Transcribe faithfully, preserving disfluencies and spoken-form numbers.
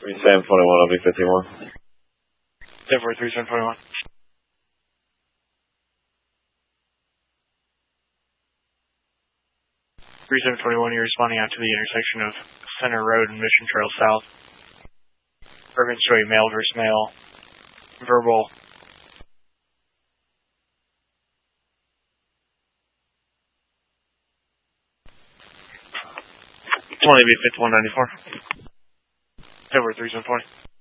three seven two one, I'll be fifty-one. ten four three seven two one. three seven two one, you're responding out to the intersection of Center Road and Mission Trail South. Urban Story, male versus male. Verbal. twenty B fifty-one ninety-four. ten four three seven two zero.